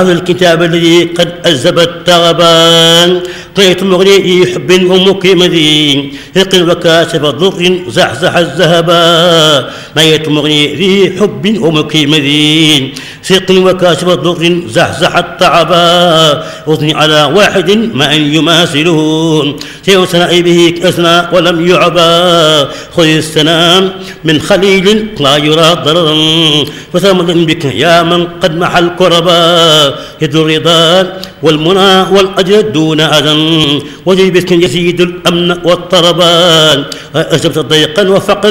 الكتاب الذي قد أذب التغبان طيت مغني حب ومقيم ذي ثق وكاشف ضر زحزح الذهبا ما يتمغني ذي حب ومقيم ذي ثق وكاشف ضر زحزح التعبا أثني على واحد ما أن يماثله سيوسنى به أثنى ولم يعبا خذ السلام من خليل لا يرى ضررا فثمن بك يا من قد محى الكربا يد الرضا والمنى والأجر دون أذى وجه بسك يزيد الأمن والطربان أجبت ضيقا وفقرا